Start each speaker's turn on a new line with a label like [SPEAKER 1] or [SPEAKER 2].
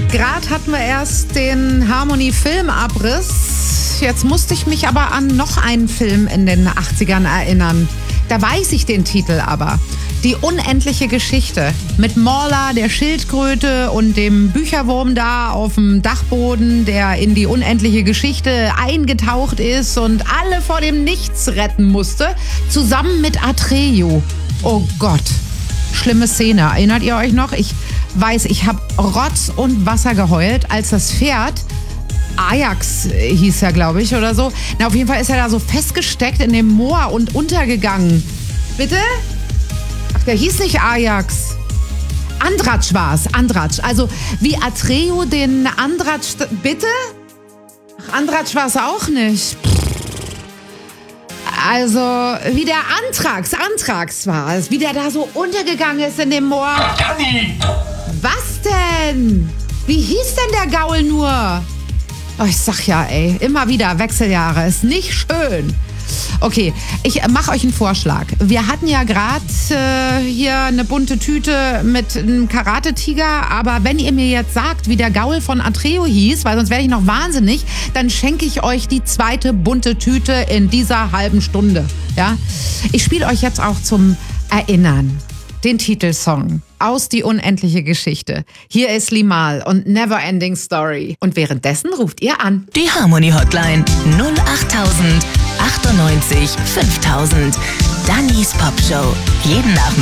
[SPEAKER 1] Gerade hatten wir erst den Harmonie-Filmabriss. Jetzt musste ich mich aber an noch einen Film in den 80ern erinnern. Da weiß ich den Titel aber. Die unendliche Geschichte mit Morla, der Schildkröte und dem Bücherwurm da auf dem Dachboden, der in die unendliche Geschichte eingetaucht ist und alle vor dem Nichts retten musste, zusammen mit Atreyu. Oh Gott, schlimme Szene. Erinnert ihr euch noch? Ich weiß, ich habe Rotz und Wasser geheult, als das Pferd, Ajax hieß er, glaube ich, oder so. Na, auf jeden Fall ist er da so festgesteckt in dem Moor und untergegangen. Bitte? Ach, der hieß nicht Ajax. Andratsch war es, Andratsch. Also wie Atreyu den Andratsch... Bitte? Ach, Andratsch war es auch nicht. Also wie der Anthrax war es. Wie der da so untergegangen ist in dem Moor. Was denn? Wie hieß denn der Gaul nur? Oh, ich sag ja, ey, immer wieder Wechseljahre. Ist nicht schön. Okay, ich mache euch einen Vorschlag. Wir hatten ja gerade hier eine bunte Tüte mit einem Karate-Tiger, aber wenn ihr mir jetzt sagt, wie der Gaul von Atreyu hieß, weil sonst werde ich noch wahnsinnig, dann schenke ich euch die zweite bunte Tüte in dieser halben Stunde. Ja? Ich spiele euch jetzt auch zum Erinnern den Titelsong aus Die unendliche Geschichte. Hier ist Limahl und Neverending Story. Und währenddessen ruft ihr an.
[SPEAKER 2] Die Harmony Hotline 08000 98 5000. Dannys Popshow. Jeden Nachmittag.